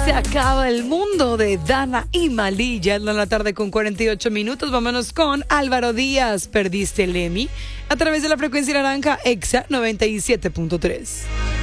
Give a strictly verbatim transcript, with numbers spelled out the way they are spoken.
Se acaba el mundo de Dana y Malilla en la tarde con cuarenta y ocho minutos. Vámonos con Álvaro Díaz. Perdiste el Emmy a través de la frecuencia naranja Exa noventa y siete punto tres.